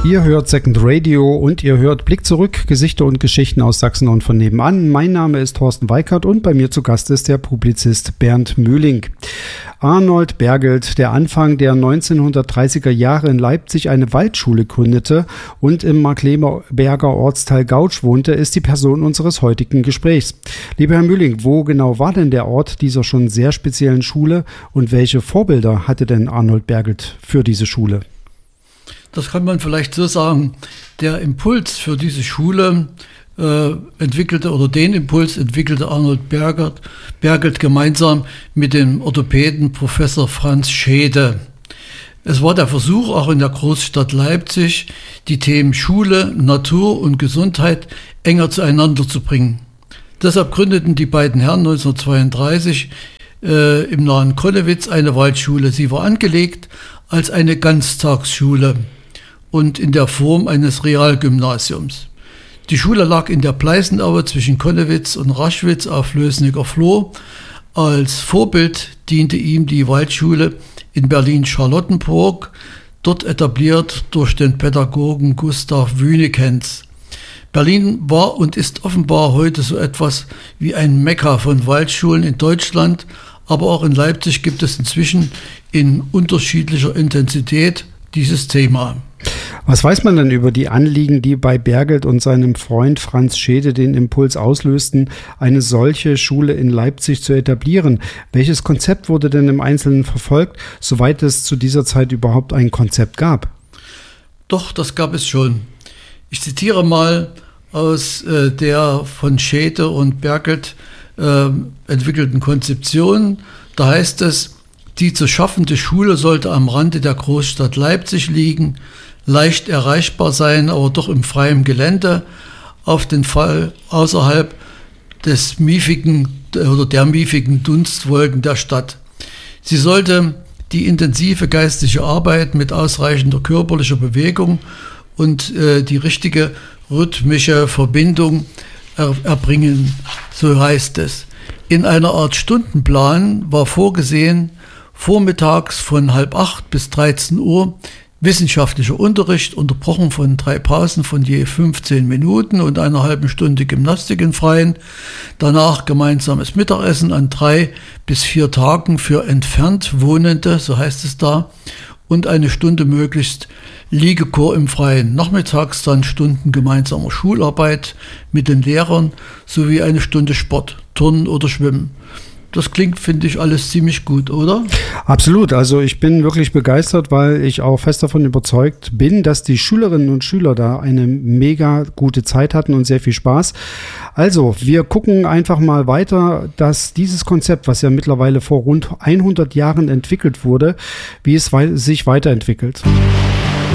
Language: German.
Ihr hört Second Radio und ihr hört Blick zurück, Gesichter und Geschichten aus Sachsen und von nebenan. Mein Name ist Thorsten Weikert und bei mir zu Gast ist der Publizist Bernd Möhling. Arnold Bergelt, der Anfang der 1930er Jahre in Leipzig eine Waldschule gründete und im Markkleeberger Ortsteil Gautsch wohnte, ist die Person unseres heutigen Gesprächs. Lieber Herr Möhling, wo genau war denn der Ort dieser schon sehr speziellen Schule und welche Vorbilder hatte denn Arnold Bergelt für diese Schule? Das kann man vielleicht so sagen. Der Impuls für diese Schule entwickelte Arnold Bergelt gemeinsam mit dem Orthopäden Professor Franz Schede. Es war der Versuch, auch in der Großstadt Leipzig die Themen Schule, Natur und Gesundheit enger zueinander zu bringen. Deshalb gründeten die beiden Herren 1932 im nahen Connewitz eine Waldschule. Sie war angelegt als eine Ganztagsschule und in der Form eines Realgymnasiums. Die Schule lag in der Pleißenaue zwischen Connewitz und Raschwitz auf Lößniger Flur. Als Vorbild diente ihm die Waldschule in Berlin-Charlottenburg, dort etabliert durch den Pädagogen Gustav Wünekens. Berlin war und ist offenbar heute so etwas wie ein Mekka von Waldschulen in Deutschland, aber auch in Leipzig gibt es inzwischen in unterschiedlicher Intensität dieses Thema. Was weiß man denn über die Anliegen, die bei Bergelt und seinem Freund Franz Schede den Impuls auslösten, eine solche Schule in Leipzig zu etablieren? Welches Konzept wurde denn im Einzelnen verfolgt, soweit es zu dieser Zeit überhaupt ein Konzept gab? Doch, das gab es schon. Ich zitiere mal aus der von Schede und Bergelt entwickelten Konzeption. Da heißt es, die zu schaffende Schule sollte am Rande der Großstadt Leipzig liegen, leicht erreichbar sein, aber doch im freien Gelände, auf den Fall außerhalb der miefigen Dunstwolken der Stadt. Sie sollte die intensive geistige Arbeit mit ausreichender körperlicher Bewegung und die richtige rhythmische Verbindung erbringen, so heißt es. In einer Art Stundenplan war vorgesehen, vormittags von 7:30 bis 13 Uhr wissenschaftlicher Unterricht, unterbrochen von 3 Pausen von je 15 Minuten und einer halben Stunde Gymnastik im Freien. Danach gemeinsames Mittagessen an 3 bis 4 Tagen für entfernt Wohnende, so heißt es da, und eine Stunde möglichst Liegechor im Freien. Nachmittags dann Stunden gemeinsamer Schularbeit mit den Lehrern sowie eine Stunde Sport, Turnen oder Schwimmen. Das klingt, finde ich, alles ziemlich gut, oder? Absolut. Also ich bin wirklich begeistert, weil ich auch fest davon überzeugt bin, dass die Schülerinnen und Schüler da eine mega gute Zeit hatten und sehr viel Spaß. Also wir gucken einfach mal weiter, dass dieses Konzept, was ja mittlerweile vor rund 100 Jahren entwickelt wurde, wie es sich weiterentwickelt.